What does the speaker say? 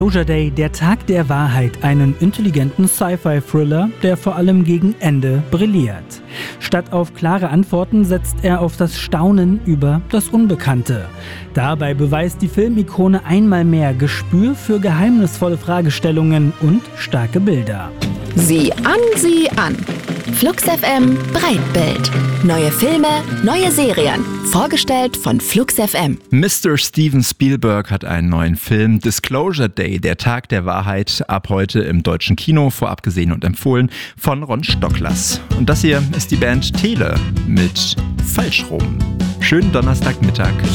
Disclosure Day, der Tag der Wahrheit, einen intelligenten Sci-Fi-Thriller, der vor allem gegen Ende brilliert. Statt auf klare Antworten setzt er auf das Staunen über das Unbekannte. Dabei beweist die Filmikone einmal mehr Gespür für geheimnisvolle Fragestellungen und starke Bilder. Sieh an. Flux FM Breitbild. Neue Filme, neue Serien. Vorgestellt von Flux FM. Mr. Steven Spielberg hat einen neuen Film, Disclosure Day, der Tag der Wahrheit, ab heute im deutschen Kino, vorab gesehen und empfohlen von Ron Stocklers. Und das hier ist die Band Tele mit Falsch rum. Schönen Donnerstagmittag.